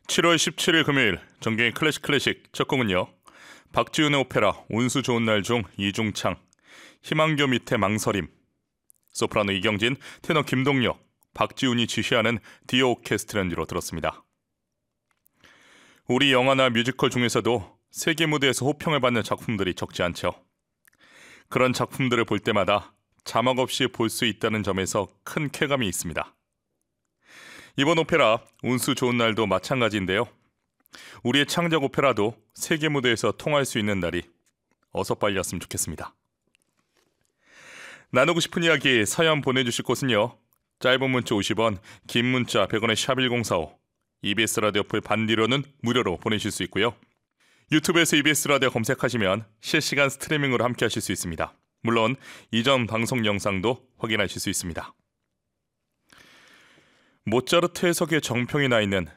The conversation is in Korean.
7월 17일 금요일 정경의 클래식 첫 곡은요. 박지훈의 오페라 운수 좋은 날 중 이중창, 희망교 밑에 망설임, 소프라노 이경진, 테너 김동력, 박지훈이 지휘하는 디오 오케스트라로 들었습니다. 우리 영화나 뮤지컬 중에서도 세계 무대에서 호평을 받는 작품들이 적지 않죠. 그런 작품들을 볼 때마다 자막 없이 볼 수 있다는 점에서 큰 쾌감이 있습니다. 이번 오페라 운수 좋은 날도 마찬가지인데요. 우리의 창작 오페라도 세계 무대에서 통할 수 있는 날이 어서 빨리 왔으면 좋겠습니다. 나누고 싶은 이야기 사연 보내주실 곳은요. 짧은 문자 50원, 긴 문자 100원의 샵1045, EBS 라디오 어플 반디로는 무료로 보내실 수 있고요. 유튜브에서 EBS 라디오 검색하시면 실시간 스트리밍으로 함께 하실 수 있습니다. 물론 이전 방송 영상도 확인하실 수 있습니다. 모차르트 해석의 정평이 나 있는